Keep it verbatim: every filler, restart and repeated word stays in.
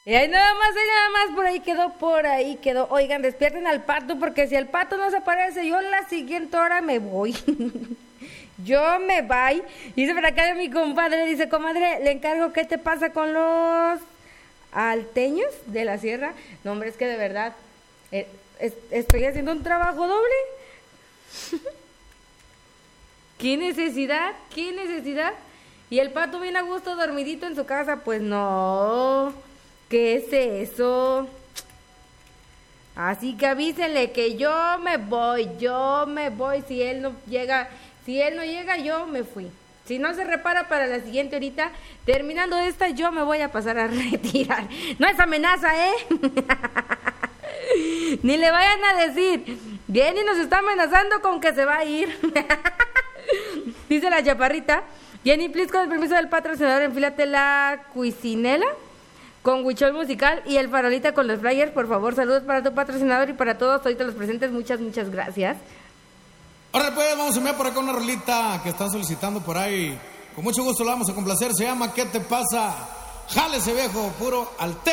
Y ahí nada más, ahí nada más, por ahí quedó, por ahí quedó. Oigan, despierten al pato, porque si el pato no se aparece, yo la siguiente hora me voy. Yo me voy. Dice por acá de mi compadre, dice, comadre, le encargo, ¿qué te pasa con los alteños de la sierra? No, hombre, es que de verdad, eh, es, estoy haciendo un trabajo doble. ¿Qué necesidad? ¿Qué necesidad? Y el pato bien a gusto, dormidito en su casa, pues no. ¿Qué es eso? Así que avísenle que yo me voy, yo me voy. Si él no llega, si él no llega, yo me fui. Si no se repara para la siguiente horita, terminando esta, yo me voy a pasar a retirar. No es amenaza, ¿eh? Ni le vayan a decir. Jenny nos está amenazando con que se va a ir. Dice la chaparrita. Jenny, please, con el permiso del patrocinador, enfílate la cuisinela con huichol musical y el farolita con los flyers, por favor. Saludos para tu patrocinador y para todos ahorita los presentes. Muchas, muchas gracias. Ahora pues vamos a enviar por acá una rolita que están solicitando por ahí. Con mucho gusto la vamos a complacer. Se llama ¿Qué te pasa? Jálese, viejo, puro alte.